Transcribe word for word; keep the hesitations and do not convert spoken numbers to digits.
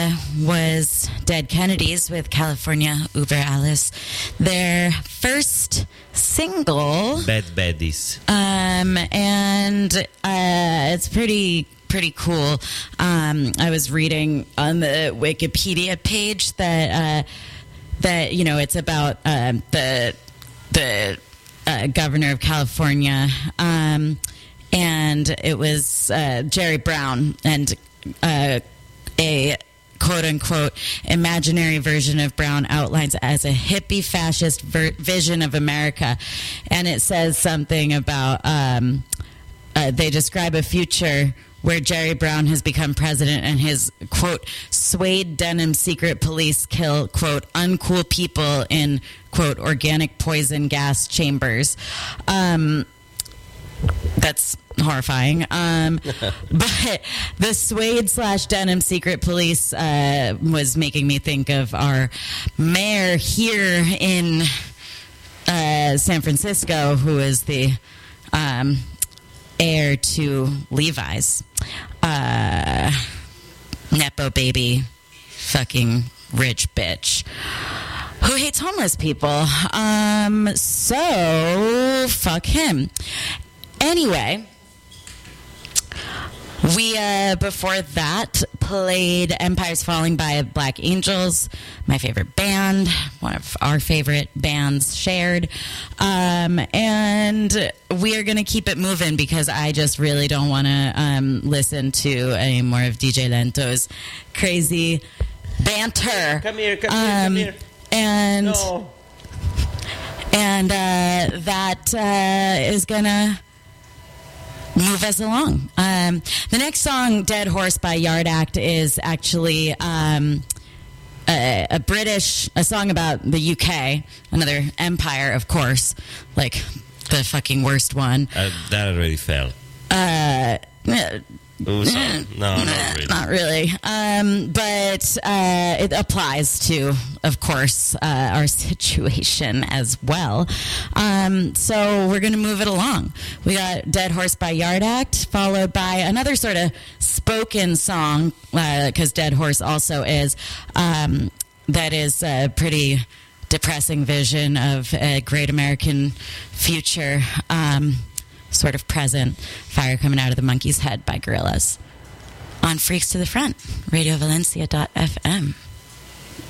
was Dead Kennedys with California Uber Alice. Their first single. Bad Baddies. Um, and uh, it's pretty pretty cool. Um, I was reading on the Wikipedia page that uh, that you know it's about uh, the the uh, governor of California, um, and it was uh, Jerry Brown and uh, a quote-unquote imaginary version of Brown outlines as a hippie fascist ver- vision of America. And it says something about, um, uh, they describe a future where Jerry Brown has become president and his, quote, suede denim secret police kill, quote, uncool people in, quote, organic poison gas chambers. Um, that's horrifying. Um, but the suede slash denim secret police uh, was making me think of our mayor here in uh, San Francisco, who is the um, heir to Levi's. Uh, Nepo baby, fucking rich bitch who hates homeless people. Um, so, fuck him. Anyway, we, uh, before that, played Empire's Falling by Black Angels, my favorite band, one of our favorite bands shared. Um, and we are going to keep it moving because I just really don't want to um, listen to any more of D J Lento's crazy banter. Come here, come um, here, come here. And, no. and uh, that uh, is going to move us along. Um, the next song, Dead Horse by Yard Act, is actually um, a, a British, a song about the U K, another empire, of course, like the fucking worst one. Uh, that already fell. Uh, Ooh, sorry. No, not really. Not really. Um, but uh, it applies to, of course, uh, our situation as well. Um, so we're going to move it along. We got Dead Horse by Yard Act, followed by another sort of spoken song, because uh, Dead Horse also is, um, that is a pretty depressing vision of a great American future. Um sort of present, Fire Coming Out of the Monkey's Head by Gorillaz. On Freaks to the Front, radio valencia dot f m.